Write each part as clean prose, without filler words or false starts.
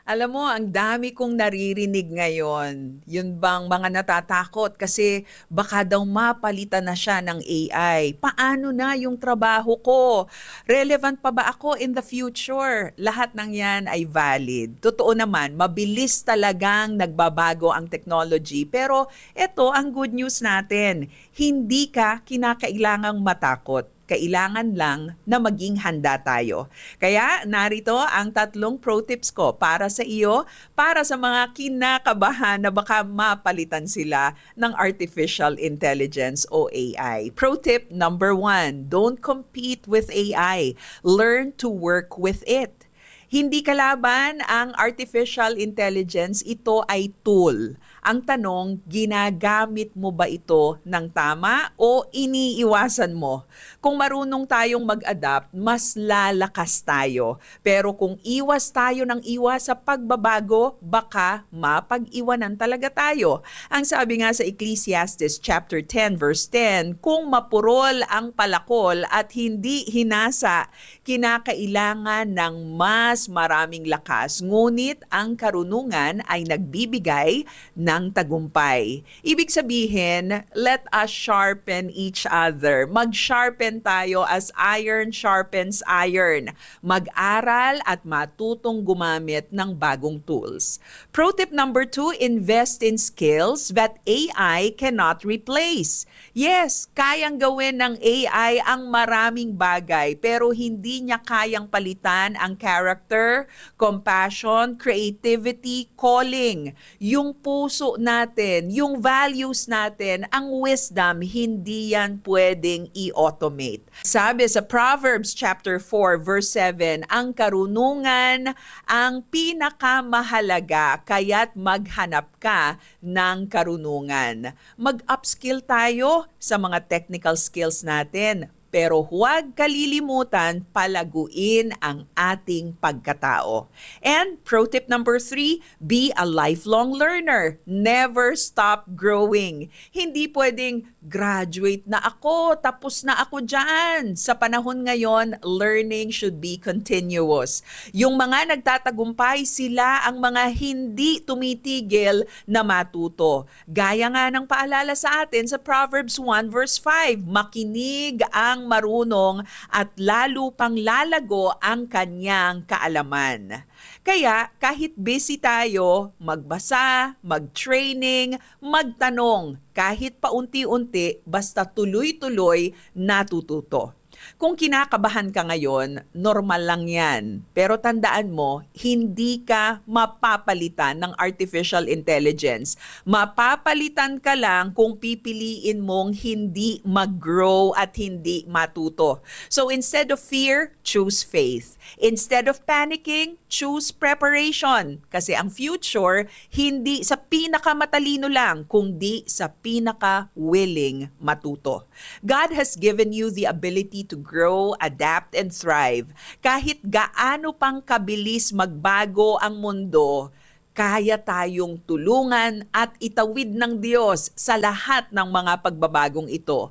Alam mo, ang dami kong naririnig ngayon. Yun bang mga natatakot kasi baka daw mapalitan na siya ng AI. Paano na yung trabaho ko? Relevant pa ba ako in the future? Lahat ng yan ay valid. Totoo naman, mabilis talagang nagbabago ang technology. Pero ito ang good news natin. Hindi ka kinakailangang matakot. Kailangan lang na maging handa tayo. Kaya narito ang tatlong pro tips ko para sa iyo, para sa mga kinakabahan na baka mapalitan sila ng artificial intelligence o AI. Pro tip number 1, don't compete with AI. Learn to work with it. Hindi kalaban ang artificial intelligence, ito ay tool. Ang tanong, ginagamit mo ba ito ng tama o iniiwasan mo? Kung marunong tayong mag-adapt, mas lalakas tayo. Pero kung iwas tayo ng iwas sa pagbabago, baka mapag-iwanan talaga tayo. Ang sabi nga sa Ecclesiastes chapter 10 verse 10, kung mapurol ang palakol at hindi hinasa, kinakailangan ng mas maraming lakas, ngunit ang karunungan ay nagbibigay ng tagumpay. Ibig sabihin, let us sharpen each other. Mag-sharpen tayo as iron sharpens iron. Mag-aral at matutong gumamit ng bagong tools. Pro tip number 2, invest in skills that AI cannot replace. Yes, kayang gawin ng AI ang maraming bagay, pero hindi niya kayang palitan ang character, compassion, creativity, calling. Yung puso natin, yung values natin, ang wisdom, hindi yan pwedeng i-automate. Sabi sa Proverbs chapter 4 verse 7, ang karunungan ang pinakamahalaga, kaya't maghanap ka ng karunungan. Mag-upskill tayo sa mga technical skills natin. Pero huwag kalilimutan palaguin ang ating pagkatao. And pro tip number 3, be a lifelong learner. Never stop growing. Hindi pwedeng graduate na ako, tapos na ako dyan. Sa panahon ngayon, learning should be continuous. Yung mga nagtatagumpay, sila ang mga hindi tumitigil na matuto. Gaya nga ng paalala sa atin sa Proverbs 1 verse 5, makinig ang marunong at lalo pang lalago ang kanyang kaalaman. Kaya kahit busy tayo, magbasa, mag-training, magtanong, kahit paunti-unti, basta tuloy-tuloy natututo. Kung kinakabahan ka ngayon, normal lang yan. Pero tandaan mo, hindi ka mapapalitan ng artificial intelligence. Mapapalitan ka lang kung pipiliin mong hindi mag-grow at hindi matuto. So instead of fear, choose faith. Instead of panicking, choose preparation. Kasi ang future, hindi sa pinakamatalino lang, kundi sa pinaka-willing matuto. God has given you the ability to grow, adapt, and thrive. Kahit gaano pang kabilis magbago ang mundo, kaya tayong tulungan at itawid ng Diyos sa lahat ng mga pagbabagong ito.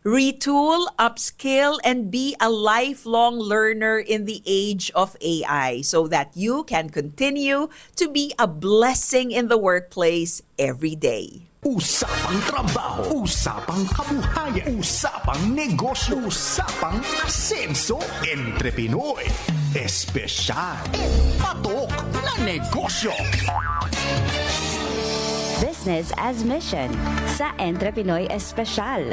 Retool, upskill, and be a lifelong learner in the age of AI so that you can continue to be a blessing in the workplace every day. Usapang trabaho, usapang kabuhayan, usapang negosyo, usapang asenso, entre Pinoy. Espesyal, patok na negosyo. Business as Mission sa Entre Pinoy Espesyal.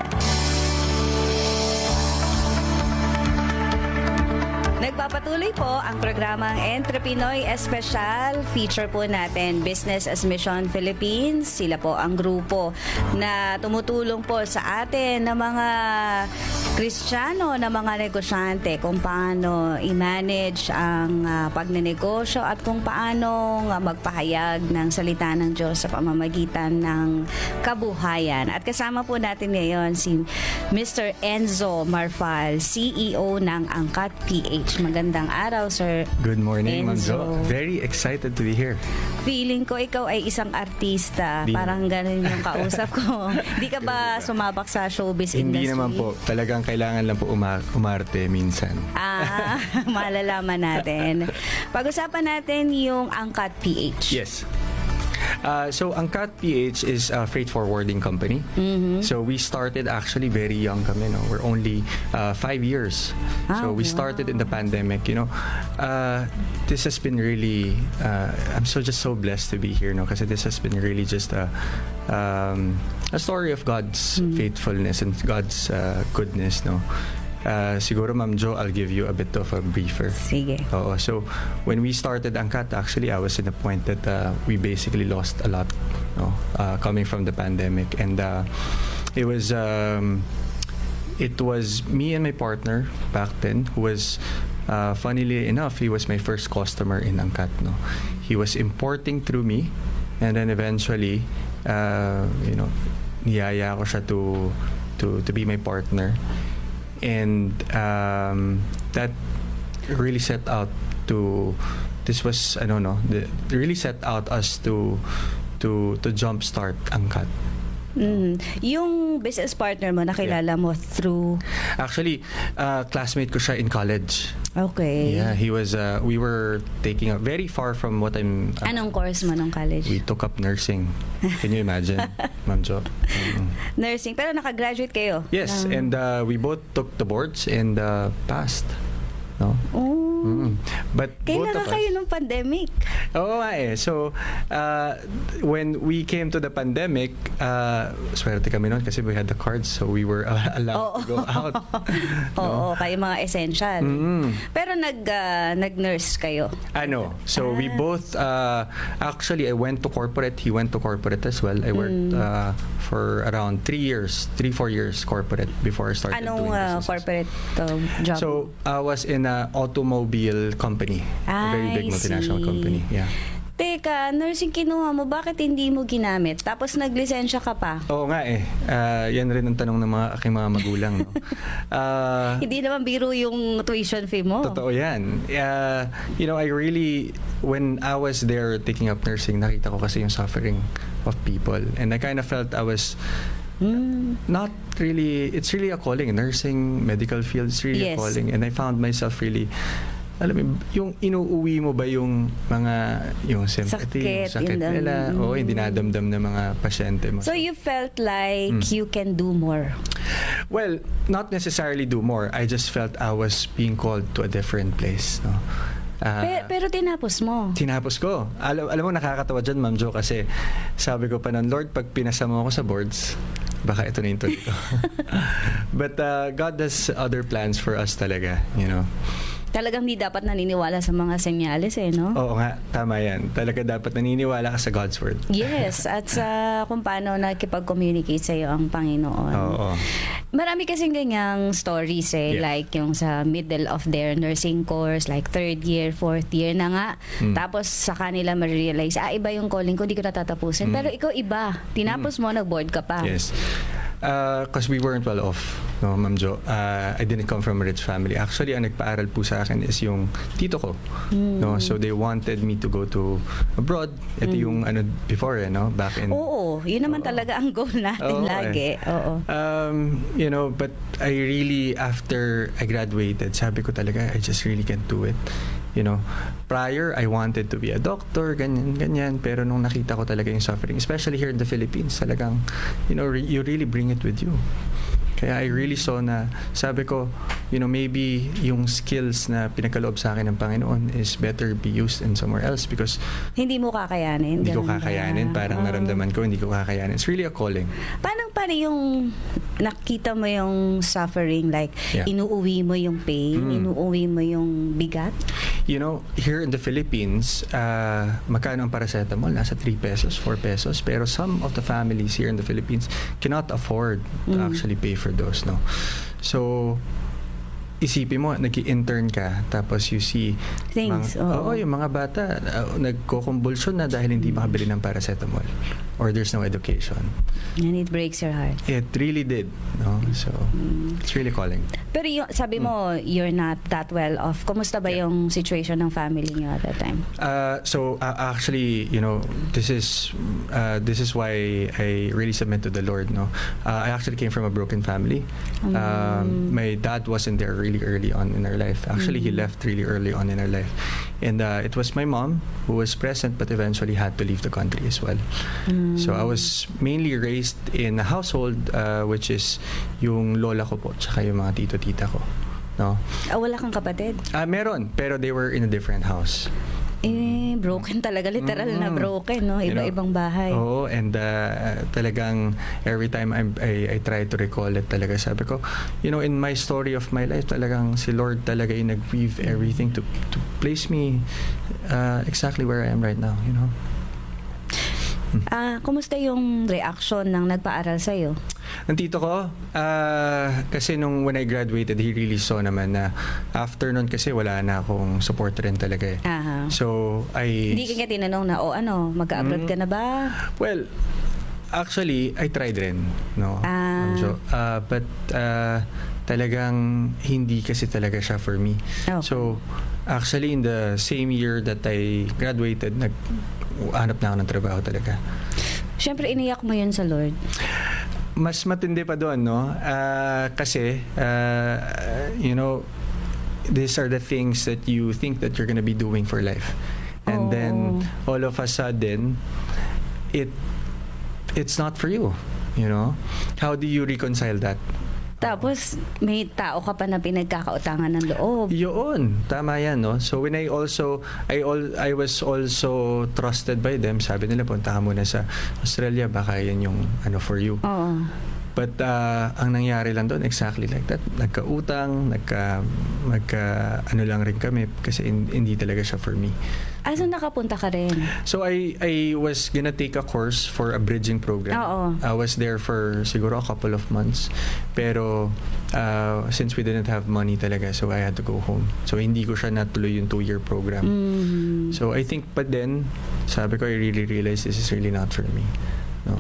Nagpapatuloy po ang programang Entre Pinoy Espesyal. Feature po natin Business as Mission Philippines. Sila po ang grupo na tumutulong po sa atin na mga Kristiyano, na mga negosyante kung paano i-manage ang pagnenegosyo at kung paano magpahayag ng salita ng Diyos sa pamamagitan ng kabuhayan. At kasama po natin ngayon si Mr. Enzo Marfal, CEO ng Angkat PH. PH. Magandang araw, Sir. Good morning, Ma'am Enzo. Jo. Very excited to be here. Feeling ko ikaw ay isang artista. Di Parang ganun yung kausap ko. Di ka ba sumabak sa showbiz industry? Hindi naman po. Talagang kailangan lang po umarte minsan. Malalaman natin. Pag-usapan natin yung Angkat PH. Yes. So, Angkat PH is a freight forwarding company. So, we started actually very young kami. No? We're only 5 years. So, we started in the pandemic. This has been really, I'm just so blessed to be here. No? Kasi this has been really just a story of God's faithfulness and God's goodness. No? Siguro, Ma'am Jo, I'll give you a bit of a briefer. Sige. Oo. So, when we started Angkat, actually, I was in a point that we basically lost a lot, no? Coming from the pandemic. And it was me and my partner back then who was, funnily enough, he was my first customer in Angkat. No? He was importing through me, and then eventually, niyaya ko siya to be my partner. And that really set out to, this was, I don't know, really set out us to jumpstart Angkat. Yung business partner mo, nakilala mo through... Actually, classmate ko siya in college. Okay. Yeah, he was, we were taking up very far from what I'm... Anong course mo nung college? We took up nursing. Can you imagine, Ma'am Jo? Nursing. Pero nakagraduate kayo? Yes, and we both took the boards and passed. No? Oh. But Kailan both of us... kayo nung pandemic? Oo nga eh. So, when we came to the pandemic, swerte kami noon kasi we had the cards, so we were allowed to go out. Oo, kayo mga essential. Pero nag-nurse kayo? So we both, actually, I went to corporate, he went to corporate as well. I worked for around 4 years corporate before I started Anong doing businesses. corporate job? So, I was in an automobile company. A very big multinational company. Yeah. Teka, nursing kinuha mo, bakit hindi mo ginamit? Tapos naglisensya ka pa? Oo nga eh. Yan rin ang tanong ng aking mga magulang. No? Hindi naman biro yung tuition fee mo. Totoo yan. I really, when I was there taking up nursing, nakita ko kasi yung suffering of people. And I kind of felt I was not really, it's really a calling. Nursing, medical field, it's really a calling. And I found myself really, alam mo, yung inuuwi mo ba yung mga, yung sympathy, yung sakit nila, o yung dinadamdam ng mga pasyente mo. So you felt like you can do more? Well, not necessarily do more. I just felt I was being called to a different place. No? Pero tinapos mo? Tinapos ko. Alam mo, nakakatawa dyan, Ma'am Jo, kasi sabi ko pa nun, Lord, pag pinasa mo ako sa boards, baka ito na yung tuloy ko. But God has other plans for us talaga, you know. Talagang di dapat naniniwala sa mga senyales no? Oo nga, tama yan. Talaga dapat naniniwala ka sa God's Word. Yes, at sa kung paano nakikipag-communicate sa iyo ang Panginoon. Oo. Marami kasing ganyang stories like yung sa middle of their nursing course, like 3rd year, 4th year na nga. Tapos sa kanila ma-realize, iba yung calling ko, di ko natatapusin. Pero ikaw iba, tinapos mo, nag-board ka pa. Yes. Because we weren't well off, no, Ma'am Jo. I didn't come from a rich family. Actually, ang nagpaaral po sa akin is yung tito ko. No, so they wanted me to go to abroad. Ito yung before, no, back in. Oo, yun naman talaga ang goal natin lagi. Oo. But I really, after I graduated, sabi ko talaga, I just really can't do it. Prior, I wanted to be a doctor, ganyan. Pero nung nakita ko talaga yung suffering, especially here in the Philippines, talagang, you really bring it with you. Kaya I really saw na, sabi ko, maybe yung skills na pinagkaloob sa akin ng Panginoon is better be used in somewhere else because hindi mo kakayanin. Hindi ko kakayanin. Parang naramdaman ko, hindi ko kakayanin. It's really a calling. Paano yung nakita mo yung suffering, like inuuwi mo yung pain, inuuwi mo yung bigat? Here in the Philippines, magkano ang paracetamol? Nasa 3 pesos, 4 pesos. Pero some of the families here in the Philippines cannot afford to actually pay for those, no? So, isipin mo, nag-intern ka, tapos you see Things, yung mga bata nagko-convulsion na dahil hindi makabili ng paracetamol or there's no education. And it breaks your heart. It really did, no? So, it's really calling. Pero sabi mo, you're not that well off. Kumusta ba yung situation ng family niyo at that time? Actually, this is why I really submit to the Lord, no? I actually came from a broken family. My dad wasn't there really early on in our life. Actually, he left really early on in our life. And it was my mom who was present but eventually had to leave the country as well. So I was mainly raised in a household which is yung lola ko po tsaka yung mga tito-tita ko. No? Wala kang kapatid? Meron, pero they were in a different house. Broken talaga. Literal na broken, no? Iba-ibang bahay. Oo, and talagang every time I try to recall it talaga, sabi ko, in my story of my life, talagang si Lord talaga yung nag-weave everything to place me exactly where I am right now, Kumusta yung reaction ng nagpaaral sa'yo? Ng tito ko, kasi when I graduated, he really saw naman na after nun kasi wala na akong support rin talaga eh. Aha. So, Hindi ka tinanong na, mag-abroad ka na ba? Well, actually, I tried rin, no? But talagang hindi kasi talaga siya for me. Okay. So, actually, in the same year that I graduated, hanap na ako ng trabaho talaga. Siyempre, iniyak mo yun sa Lord. Mas matindi pa doon, no? Kasi, these are the things that you think that you're gonna be doing for life. And then, all of a sudden, it's not for you, How do you reconcile that? Tapos, may tao ka pa na pinagkakautangan ng loob. Yun, tama yan, no? So when I was also trusted by them, sabi nila, puntahan mo na sa Australia, baka yan yung for you. Oo. But ang nangyari lang doon, exactly like that. Nagkautang, lang rin kami kasi hindi talaga siya for me. So nakapunta ka rin? So I was gonna take a course for a bridging program. Oo. I was there for siguro a couple of months. Pero since we didn't have money talaga, so I had to go home. So hindi ko siya natuloy yung 2-year program. Mm-hmm. So I think but then, sabi ko, I really realized this is really not for me. No?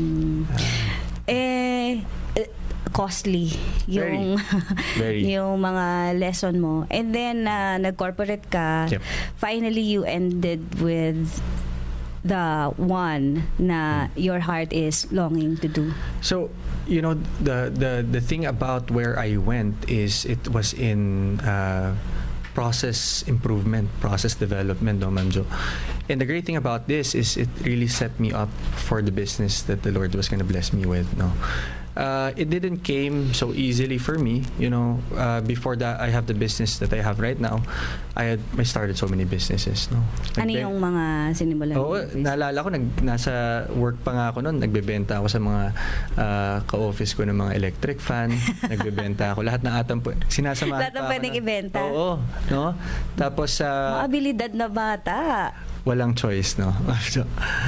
Costly yung Very. yung mga lesson mo, and then nag-corporate ka. Yep. Finally you ended with the one na your heart is longing to do. So the thing about where I went is it was in process improvement, process development, no, Ma'am Jo. And the great thing about this is it really set me up for the business that the Lord was going to bless me with, no. It didn't came so easily for me, before that I have the business that I have right now. I started so many businesses, no. Ano yung mga sinimulan? Oo, naalala ko nasa work pa nga ako noon, nagbebenta ako sa mga ka-office ko ng mga electric fan, nagbebenta ako lahat ng sinasamahan. Lahat ng pwedeng ibenta. Oo, no. Tapos mga abilidad na bata. Walang choice, no. So,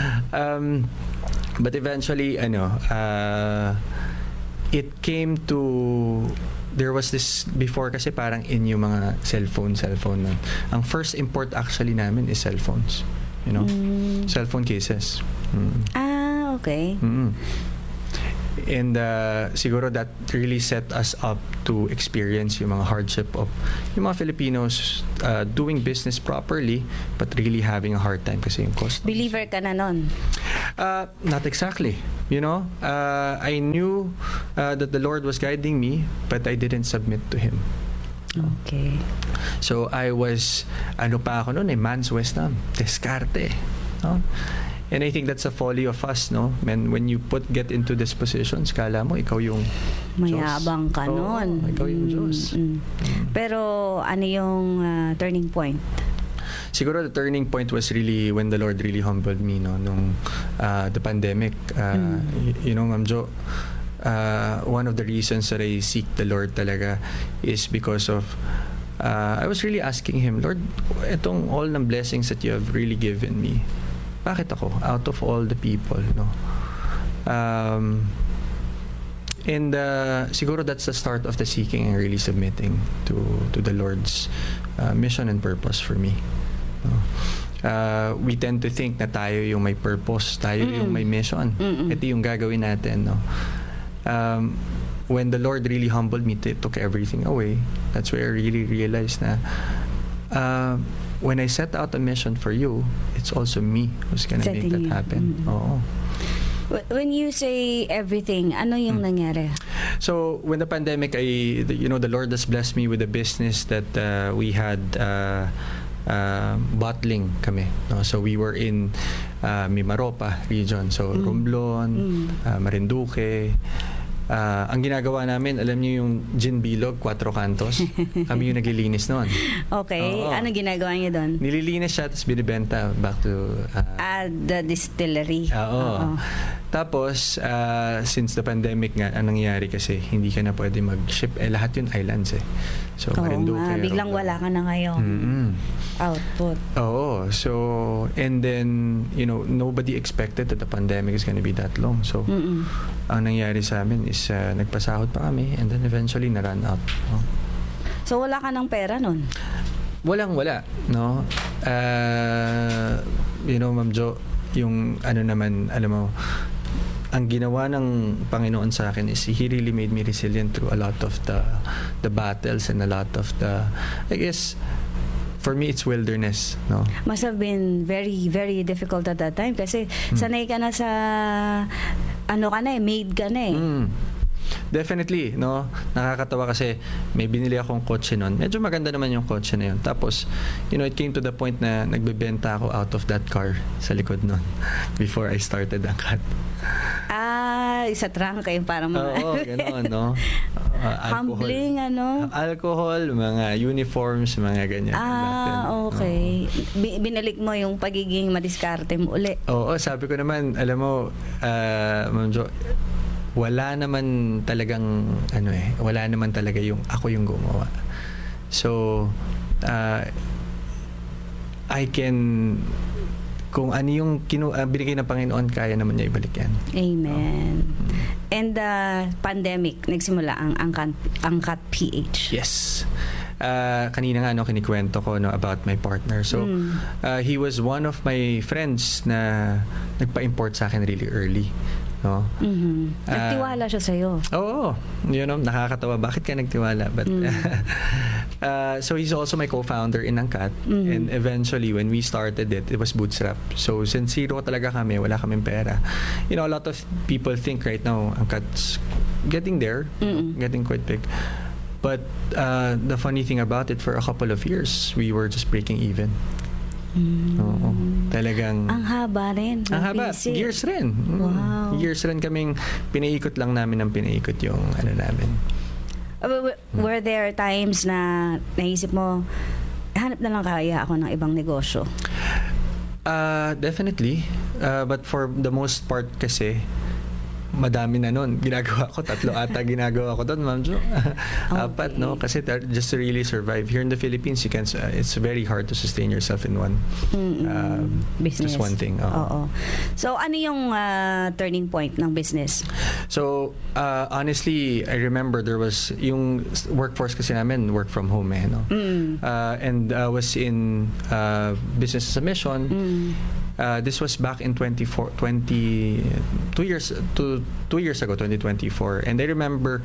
but eventually it came to, there was this before kasi parang in yung mga cellphone na. Ang first import actually namin is cellphones, cellphone cases. Okay. And siguro that really set us up to experience yung mga hardship of yung mga Filipinos doing business properly but really having a hard time kasi yung cost. Believer ka na nun? Not exactly. I knew that the Lord was guiding me, but I didn't submit to Him. Okay. So I was, pa ako noon, man's wisdom, diskarte. No? And I think that's a folly of us, no? When you get into these positions, kala mo ikaw yung mayabang ka nun. Ikaw yung Diyos. Pero ano yung turning point? Siguro the turning point was really when the Lord really humbled me, no, nung the pandemic. Ma'am Jo, one of the reasons that I seek the Lord talaga is because of I was really asking Him, Lord, etong all ng blessings that you have really given me, bakit ako out of all the people, no? And siguro that's the start of the seeking and really submitting to the Lord's mission and purpose for me. We tend to think na tayo yung may purpose, tayo yung may mission. Ito yung gagawin natin, no? When the Lord really humbled me, took everything away, that's where I really realized na when I set out a mission for you, it's also me who's gonna make Setting that you. happen. Oo. When you say everything, ano yung nangyari? So when the pandemic, the Lord has blessed me with a business that we had bottling kami. No? So we were in Mimaropa region. So Romblon, Marinduque. Ang ginagawa namin, alam niyo yung Gin Bilog, Cuatro Cantos. Kami yung naglilinis noon. Okay, Oo. ano ginagawa niyo doon? Nililinis siya, tapos binibenta back to... The distillery. Oo. Tapos, since the pandemic nga, anong nangyari kasi, hindi ka na pwede mag-ship. Lahat yun islands eh. So, Oo Marinduque, nga, biglang Romblon. wala ka na ngayon. Output. Oo. So, and then, nobody expected that the pandemic is gonna be that long. So, ang nangyari sa amin is nagpasahod pa kami and then eventually na-run out. No? So wala ka ng pera nun? Walang-wala, no? Ma'am Jo, yung naman, alam mo, ang ginawa ng Panginoon sa akin is He really made me resilient through a lot of the battles and a lot of I guess, for me, it's wilderness, no? Must have been very, very difficult at that time kasi sanay ka na sa maid ka na eh. Definitely, no? Nakakatawa kasi may binili akong kotse noon. Medyo maganda naman yung kotse na yun. Tapos, it came to the point na nagbebenta ako out of that car sa likod noon before I started ang cut. Sa trunk kayo para Oo, gano'n, no? Humbling, Alcohol, mga uniforms, mga ganyan. back then. Okay. Binalik mo yung pagiging madiskarte mo uli. Oo, sabi ko naman, alam mo, Ma'am Jo, wala naman talagang wala naman talaga yung ako yung gumawa. So I can, kung ano yung binigay ng Panginoon, kaya naman niya ibalik yan. Amen. And the pandemic, nagsimula ang Angkat PH. Yes. Kanina nga kinikwento ko about my partner. So he was one of my friends na nagpa-import sa akin really early. No? Nagtiwala siya sa'yo. Oo. Nakakatawa. Bakit ka nagtiwala? But so he's also my co-founder in Angkat. And eventually, when we started it was bootstrap. So since zero talaga kami, wala kaming pera. A lot of people think right now, Angkat's getting there, getting quite big. But the funny thing about it, for a couple of years, we were just breaking even. Oo. Talagang Ang haba rin. ang haba. Busy. Years rin. Wow. Years rin kaming pinaikot lang namin ng pinaikot yung namin. Were there times na naisip mo, hanap na lang kaya ako ng ibang negosyo? Definitely. But for the most part kasi, madami na nun. Ginagawa ko, 3 ata ginagawa ko doon, Ma'am Jo. 4, no? Kasi just to really survive. Here in the Philippines, you can, it's very hard to sustain yourself in one. Business. Just one thing. Oo. So, ano yung turning point ng business? So, honestly, I remember there was yung workforce kasi namin, work from home no? And I was in business as a mission. This was back in 2 years ago, 2024. And I remember,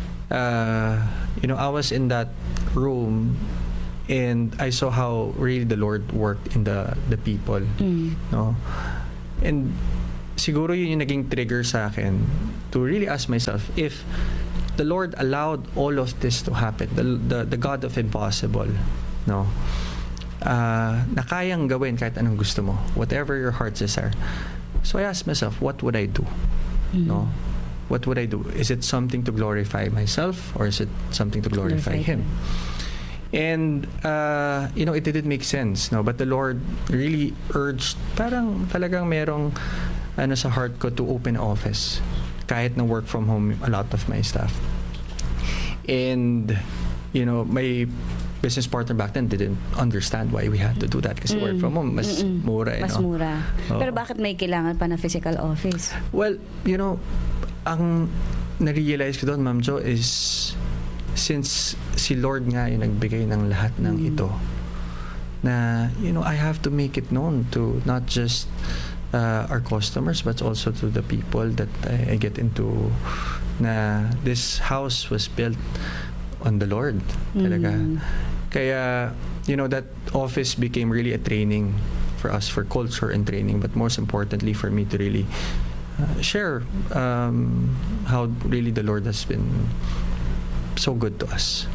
I was in that room and I saw how really the Lord worked in the people. No? And siguro yun yung naging trigger sa akin to really ask myself if the Lord allowed all of this to happen, the God of impossible, no? Na kayang gawin kahit anong gusto mo, whatever your heart's desire. So I asked myself, what would I do? No? What would I do? Is it something to glorify myself or is it something to glorify Him? And it didn't make sense, no? But the Lord really urged, parang talagang merong sa heart ko to open office kahit na work from home a lot of my staff. And my business partner back then didn't understand why we had to do that kasi work from home mas mura Mas mura. Pero bakit may kailangan pa na physical office? Well, ang na-realize ko doon, Ma'am Jo, is since si Lord nga yung nagbigay ng lahat ng ito, na, I have to make it known to not just our customers, but also to the people that I get into, na this house was built on the Lord. Talaga. Kaya, that office became really a training for us, for culture and training, but most importantly for me to really share how really the Lord has been so good to us.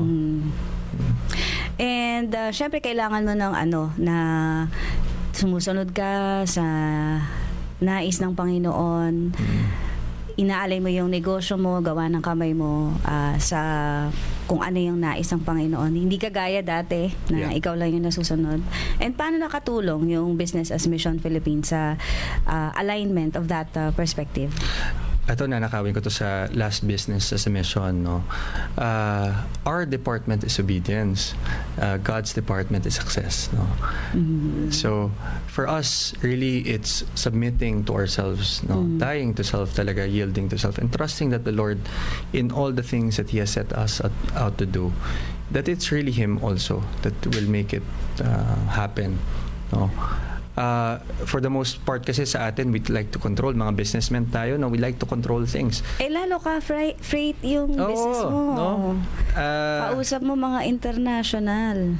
And syempre kailangan mo ng na sumusunod ka sa nais ng Panginoon. Inaalay mo yung negosyo mo, gawa ng kamay mo sa kung ano yung nais ng Panginoon. Hindi ka gaya dati na ikaw lang yung nasusunod. And paano nakatulong yung Business as Mission Philippines sa alignment of that perspective? Ito, nanakawin ko to sa last Business as a Mission, no? Our department is obedience. God's department is success, no? So, for us, really, it's submitting to ourselves, no? Dying to self talaga, yielding to self, and trusting that the Lord, in all the things that He has set us out to do, that it's really Him also that will make it happen, no? For the most part kasi sa atin, we like to control, mga businessmen tayo, no? We like to control things. Lalo ka freight yung business mo. No? Kausap mo mga international.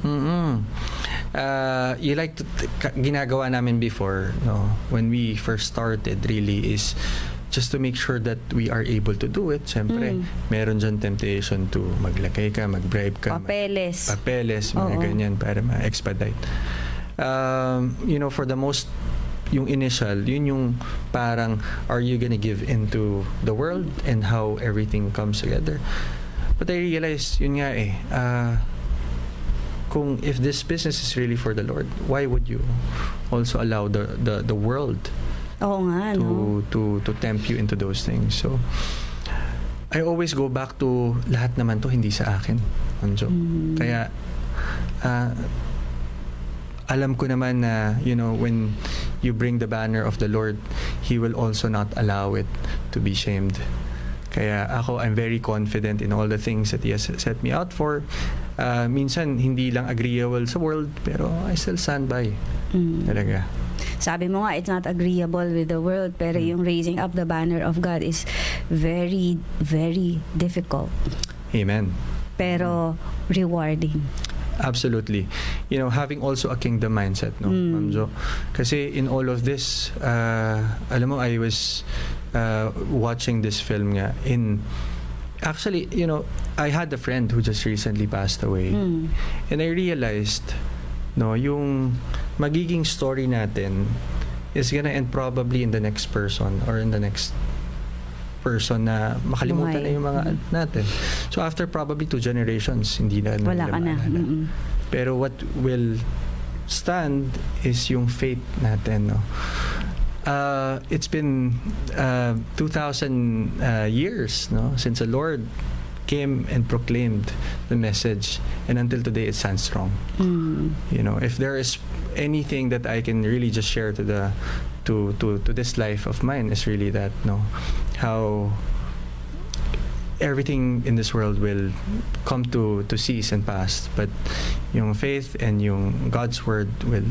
You like to ginagawa namin before, no? When we first started, really is just to make sure that we are able to do it. Siyempre, meron dyan temptation to maglakay ka, mag-bribe ka. Papeles, mga ganyan para ma-expedite. For the most, yung initial, yun yung parang, are you gonna give into the world and how everything comes together? But I realized, yun nga kung if this business is really for the Lord, why would you also allow the world to tempt you into those things? So, I always go back to, lahat naman to hindi sa akin, Anjo. Kaya, alam ko naman na, when you bring the banner of the Lord, He will also not allow it to be shamed. Kaya ako, I'm very confident in all the things that He has set me out for. Minsan, hindi lang agreeable sa world, pero I still stand by. Talaga. Sabi mo nga, it's not agreeable with the world, pero yung raising up the banner of God is very, very difficult. Amen. Pero rewarding. Absolutely. Having also a kingdom mindset, no, Ma'am Jo? Kasi in all of this, alam mo, I was watching this film nga actually, I had a friend who just recently passed away. And I realized, no, yung magiging story natin is gonna end probably in the next person or in the next person na makalimutan na yung mga natin. So after probably 2 generations, hindi na wala ka na. Pero what will stand is yung faith natin, no? It's been 2,000 years, no, since the Lord came and proclaimed the message, and until today it stands strong. If there is anything that I can really just share to this life of mine, is really that, no, how everything in this world will come to cease and pass, but yung faith and yung God's word will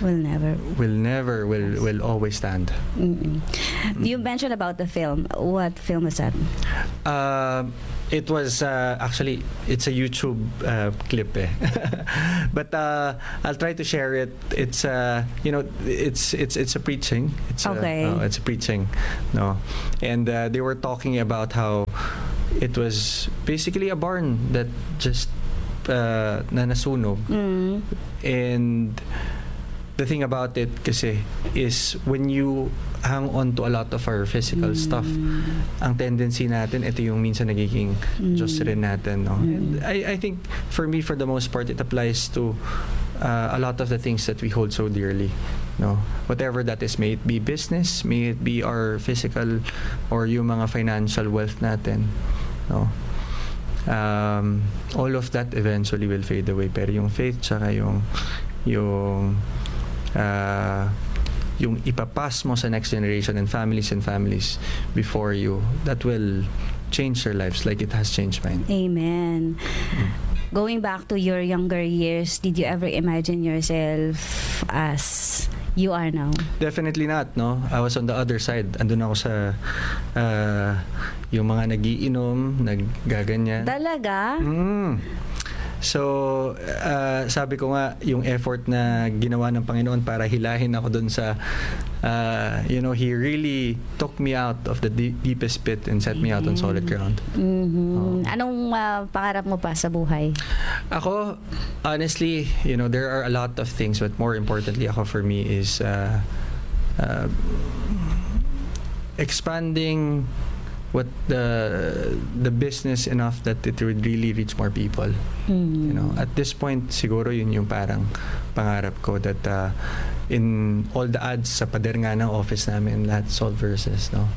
always stand. You mentioned about the film. What film was that? It was actually, it's a YouTube clip but I'll try to share it. It's it's a preaching. It's a preaching, no, and they were talking about how it was basically a barn that just na nasunog. And the thing about it kasi is when you hang on to a lot of our physical stuff, ang tendency natin, ito yung minsan nagiging Diyos rin natin, no? And I think for me, for the most part, it applies to a lot of the things that we hold so dearly, no? Whatever that is, may it be business, may it be our physical or yung mga financial wealth natin, no? All of that eventually will fade away, pero yung faith tsaka yung ipapas mo sa next generation and families before you, that will change their lives like it has changed mine. Amen. Going back to your younger years, did you ever imagine yourself as you are now? Definitely not, no? I was on the other side. Andun ako sa yung mga nagiinom, naggaganyan. Talaga? So, sabi ko nga, yung effort na ginawa ng Panginoon para hilahin ako dun sa, He really took me out of the deepest pit and set me out on solid ground. Anong pangarap mo pa sa buhay? Ako, honestly, there are a lot of things, but more importantly, for me is expanding what the business enough that it would really reach more people. At this point siguro yun yung parang pangarap ko, that in all the ads sa pader nga ng office namin, lahat sold verses, no?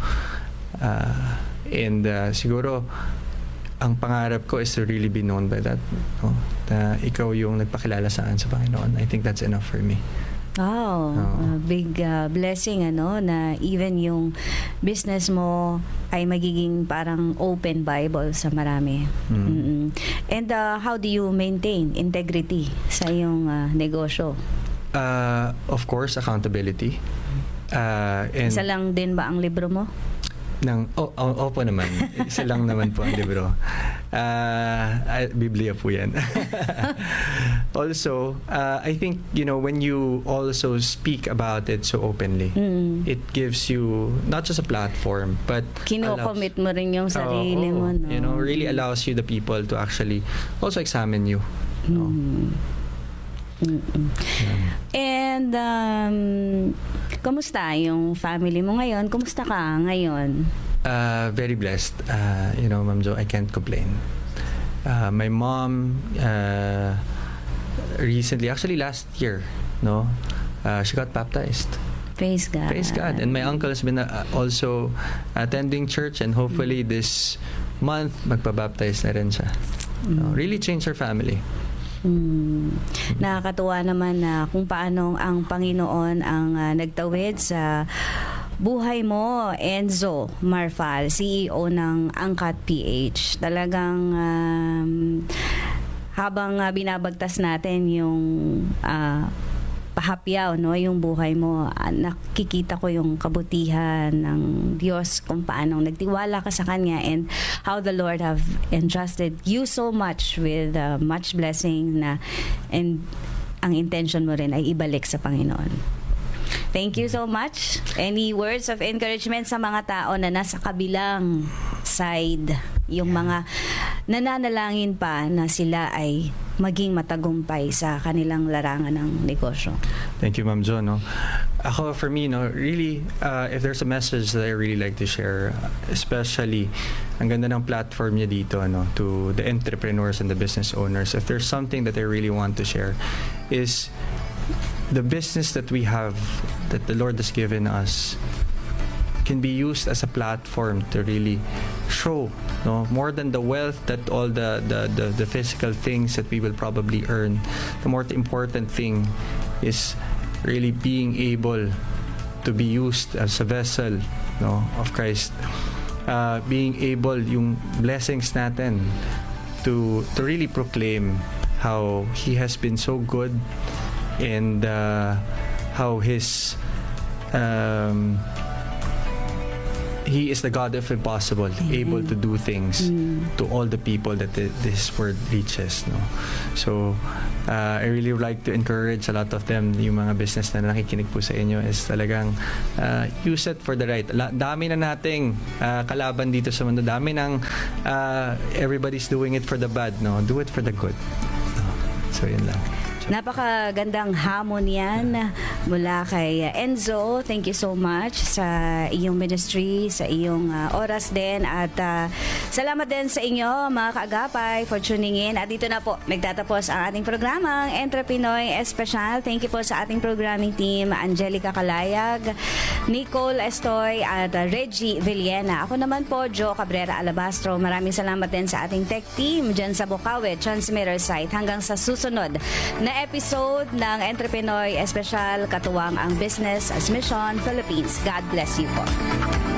And siguro ang pangarap ko is to really be known by that, no? Na ikaw yung nagpakilala sa akin sa Panginoon. I think that's enough for me. Wow, big blessing na even yung business mo ay magiging parang open Bible sa marami. And how do you maintain integrity sa iyong negosyo? Of course, accountability. And Isa lang din ba ang libro mo? Opo naman. Isa lang naman po ang libro. Biblia po yan. Also, I think, when you also speak about it so openly, it gives you not just a platform, but Kino-commit mo rin yung sarili mo, no? Really allows you, the people, to actually also examine you. No? And kamusta yung family mo ngayon? Kumusta ka ngayon? Very blessed. Ma'am Jo, I can't complain. My mom recently, actually last year, she got baptized. Praise God. Praise God. And my uncle has been also attending church, and hopefully this month magpabaptize na rin siya. Really changed her family. Nakakatuwa naman na kung paano ang Panginoon ang nagtawid sa buhay mo, Enzo Marfal, CEO ng Angkat PH. Talagang habang binabagtas natin yung pahapyaw, yung buhay mo, nakikita ko yung kabutihan ng Diyos, kung paano nagtiwala ka sa Kanya, and how the Lord have entrusted you so much with much blessing and ang intention mo rin ay ibalik sa Panginoon. Thank you so much. Any words of encouragement sa mga tao na nasa kabilang side, yung mga nananalangin pa na sila ay maging matagumpay sa kanilang larangan ng negosyo? Thank you, Ma'am Jo. Ako, for me, really, if there's a message that I really like to share, especially, ang ganda ng platform niya dito, to the entrepreneurs and the business owners, if there's something that I really want to share, is the business that we have, that the Lord has given us, can be used as a platform to really show, more than the wealth, that all the physical things that we will probably earn. The more important thing is really being able to be used as a vessel, of Christ. Being able, yung blessings natin, to really proclaim how He has been so good, and how He is the God of impossible, able to do things to all the people that this word reaches. So, I really would like to encourage a lot of them, yung mga business na nakikinig po sa inyo, is talagang use it for the right. Dami na nating kalaban dito sa mundo. Dami ng everybody's doing it for the bad. Do it for the good. So, yun lang. Napakagandang hamon yan mula kay Enzo. Thank you so much sa iyong ministry, sa iyong oras din, at salamat din sa inyo mga kaagapay for tuning in. At dito na po nagtatapos ang ating programang Entrepinoy Espesyal. Thank you po sa ating programming team, Angelica Calayag, Nicole Estoy at Reggie Villena. Ako naman po, Jo Cabrera Alabastro. Maraming salamat din sa ating tech team dyan sa Bukawi Transmitter Site. Hanggang sa susunod na episode ng Entrepinoy Espesyal, katuwang ang Business as Mission Philippines. God bless you po.